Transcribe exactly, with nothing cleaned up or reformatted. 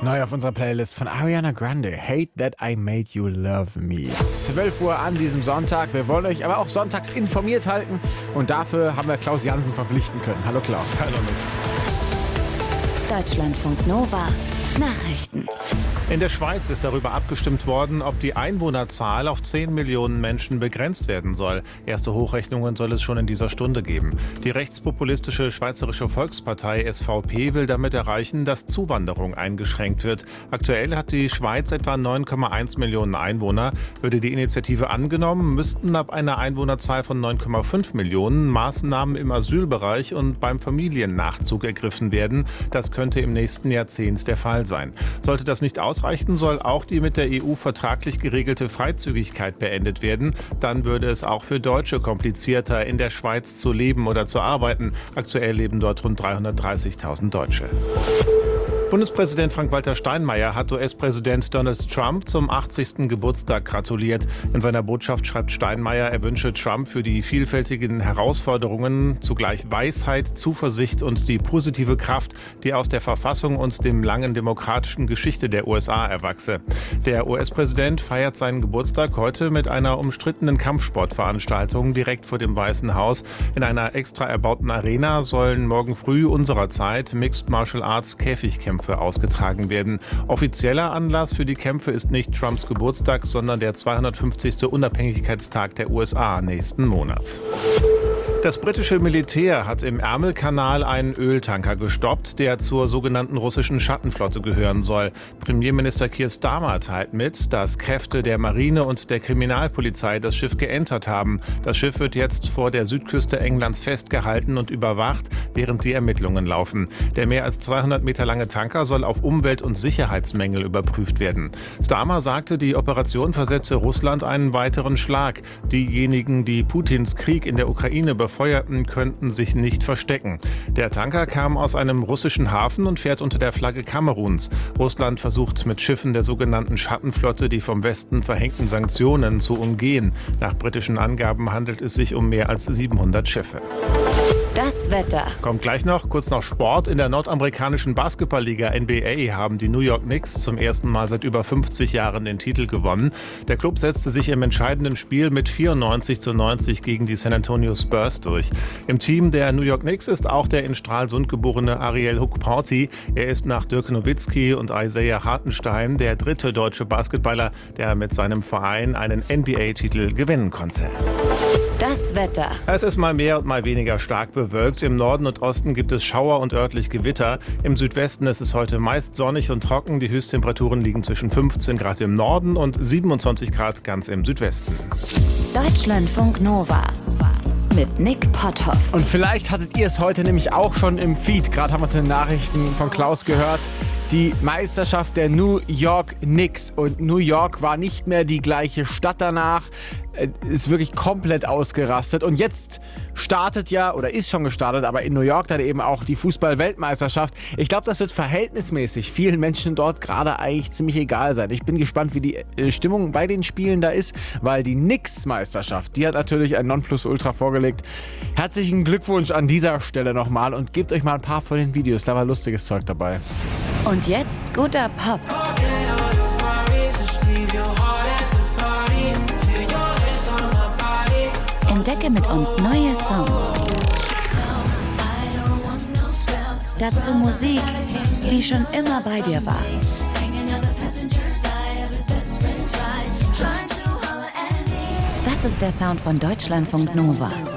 Neu auf unserer Playlist von Ariana Grande, Hate That I Made You Love Me. zwölf Uhr an diesem Sonntag. Wir wollen euch aber auch sonntags informiert halten und dafür haben wir Klaus Jansen verpflichten können. Hallo Klaus. Hallo Nick. Deutschlandfunk Nova. Nachrichten. In der Schweiz ist darüber abgestimmt worden, ob die Einwohnerzahl auf zehn Millionen Menschen begrenzt werden soll. Erste Hochrechnungen soll es schon in dieser Stunde geben. Die rechtspopulistische Schweizerische Volkspartei S V P will damit erreichen, dass Zuwanderung eingeschränkt wird. Aktuell hat die Schweiz etwa neun Komma eins Millionen Einwohner. Würde die Initiative angenommen, müssten ab einer Einwohnerzahl von neun Komma fünf Millionen Maßnahmen im Asylbereich und beim Familiennachzug ergriffen werden. Das könnte im nächsten Jahrzehnt der Fall sein. Sollte das nicht ausreichen, soll auch die mit der E U vertraglich geregelte Freizügigkeit beendet werden. Dann würde es auch für Deutsche komplizierter, in der Schweiz zu leben oder zu arbeiten. Aktuell leben dort rund dreihundertdreißigtausend Deutsche. Bundespräsident Frank-Walter Steinmeier hat U S-Präsident Donald Trump zum achtzigsten Geburtstag gratuliert. In seiner Botschaft schreibt Steinmeier, er wünsche Trump für die vielfältigen Herausforderungen zugleich Weisheit, Zuversicht und die positive Kraft, die aus der Verfassung und dem langen demokratischen Geschichte der U S A erwachse. Der U S-Präsident feiert seinen Geburtstag heute mit einer umstrittenen Kampfsportveranstaltung direkt vor dem Weißen Haus. In einer extra erbauten Arena sollen morgen früh unserer Zeit Mixed Martial Arts Käfigkämpfe ausgetragen werden. Offizieller Anlass für die Kämpfe ist nicht Trumps Geburtstag, sondern der zweihundertfünfzigste Unabhängigkeitstag der U S A nächsten Monat. Das britische Militär hat im Ärmelkanal einen Öltanker gestoppt, der zur sogenannten russischen Schattenflotte gehören soll. Premierminister Keir Starmer teilt mit, dass Kräfte der Marine und der Kriminalpolizei das Schiff geentert haben. Das Schiff wird jetzt vor der Südküste Englands festgehalten und überwacht, während die Ermittlungen laufen. Der mehr als zweihundert Meter lange Tanker soll auf Umwelt- und Sicherheitsmängel überprüft werden. Starmer sagte, die Operation versetze Russland einen weiteren Schlag. Diejenigen, die Putins Krieg in der Ukraine befeuerten, könnten sich nicht verstecken. Der Tanker kam aus einem russischen Hafen und fährt unter der Flagge Kameruns. Russland versucht mit Schiffen der sogenannten Schattenflotte die vom Westen verhängten Sanktionen zu umgehen. Nach britischen Angaben handelt es sich um mehr als siebenhundert Schiffe. Das Wetter. Kommt gleich noch, kurz noch Sport. In der nordamerikanischen Basketballliga N B A haben die New York Knicks zum ersten Mal seit über fünfzig Jahren den Titel gewonnen. Der Klub setzte sich im entscheidenden Spiel mit vierundneunzig zu neunzig gegen die San Antonio Spurs durch. Im Team der New York Knicks ist auch der in Stralsund geborene Ariel Hukporti. Er ist nach Dirk Nowitzki und Isaiah Hartenstein der dritte deutsche Basketballer, der mit seinem Verein einen N B A-Titel gewinnen konnte. Das Wetter. Es ist mal mehr und mal weniger stark bewölkt. Im Norden und Osten gibt es Schauer und örtlich Gewitter. Im Südwesten ist es heute meist sonnig und trocken. Die Höchsttemperaturen liegen zwischen fünfzehn Grad im Norden und siebenundzwanzig Grad ganz im Südwesten. Deutschlandfunk Nova. Mit Nick Potthoff. Und vielleicht hattet ihr es heute nämlich auch schon im Feed. Gerade haben wir es in den Nachrichten von Klaus gehört. Die Meisterschaft der New York Knicks. Und New York war nicht mehr die gleiche Stadt danach. Ist wirklich komplett ausgerastet. Und jetzt startet ja, oder ist schon gestartet, aber in New York dann eben auch die Fußball-Weltmeisterschaft. Ich glaube, das wird verhältnismäßig vielen Menschen dort gerade eigentlich ziemlich egal sein. Ich bin gespannt, wie die Stimmung bei den Spielen da ist, weil die Knicks-Meisterschaft, die hat natürlich ein Nonplusultra vorgelegt. Herzlichen Glückwunsch an dieser Stelle nochmal und gebt euch mal ein paar von den Videos, da war lustiges Zeug dabei. Und jetzt guter Pop. Entdecke mit uns neue Songs. Dazu Musik, die schon immer bei dir war. Das ist der Sound von Deutschlandfunk Nova.